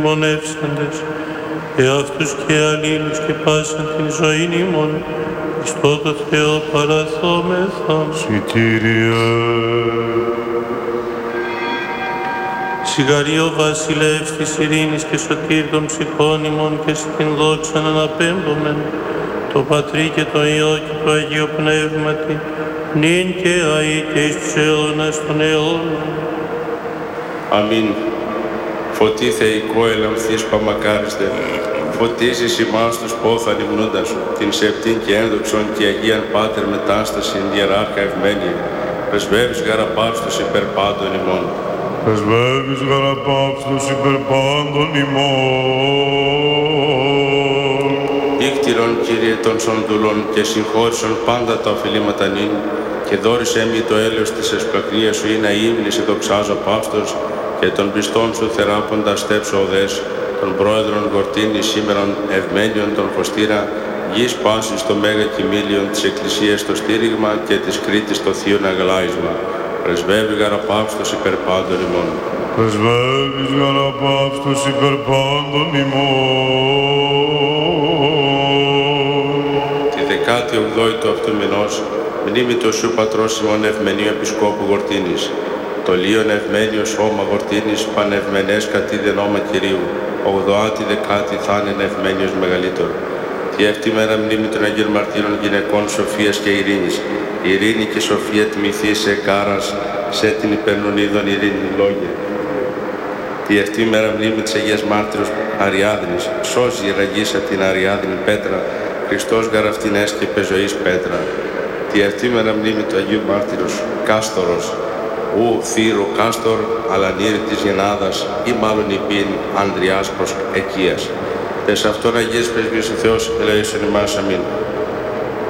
μονεύσαντες, εαυτούς και αλλήλους και πάσαν την ζωήν ημών, εις το Θεό παραθόμεθα. Συ Κύριε. Συγχαρείο βασιλεύς της ειρήνης και σωτήρ των ψυχών ημών και στην δόξαν αναπέμπομεν, το Πατρί και το Υιό και το Αγίο Πνεύματι, νυν και αεί και εις τους αιώνας των αιώνων. Αμήν. Φωτί θεϊκό ελαμφθείς παμακάριστε, φωτίζεις ημάς τους πόθαν υμνούντας σου, την σεπτήν και ένδοξον και Αγίαν Πάτερ μετάστασιν ιεράρχα ευμένεια, πρεσβεύεις γαραπαύστος υπερ πάντων ημών. Πρεσβεύεις γαραπαύστος υπερ πάντων ημών. Ήκτηρον, Κύριε, των σοντούλων και συγχώρησον πάντα τα οφειλήματα νυν, και δόρισέ μη το έλεος της εσπλαχνίας σου ή να ύμνης δοξάζω παύστος, και των πιστών σου θεράποντα στέψω οδές, των πρόεδρων γορτίνης σήμερον ευμένιον των φωστήρα, γης πάσης στο μέγα κοιμήλιον της Εκκλησίας το στήριγμα και της Κρήτης το θείον αγλάισμα. Πρεσβεύει γαραπαύστος υπερ πάντων ημών. Πρεσβεύεις γαραπαύστος υπερ πάντων ημών. Τη 18η του αυτού μηνός, μνήμη το σου πατρός ημών ευμενίου επισκόπου Γορτίνης. Το λίον ευμένιο σώμα Γορτίνης πανευμενές κατήδεν όμα Κυρίου. 80η δεκάτη θάνεν ευμένιος μεγαλύτερο. Τη αυτή μέρα μνήμη των Αγίων Μαρτύρων γυναικών Σοφίας και Ειρήνης. Η ειρήνη και σοφία τιμηθεί σε κάρας, σε την υπερνονίδων ειρήνη λόγια. Τη αυτή μέρα μνήμη της Αγίας Μάρτυρος Αριάδνης. Σώζει η ραγίσα την Αριάδνη πέτρα, Χριστός γαραφτινές και πεζοής πέτρα. Τη αυτή μέρα μνήμη του Αγίου Μάρτυρος Κάστορος, ου θύρο Κάστορ, αλανήρ της γεννάδας, ή μάλλον υπήν Ανδριάς προς Εκείας. Τες αυτόν Αγίες Πρεσβείες ο Θεός ελεήσον ημάς αμήν.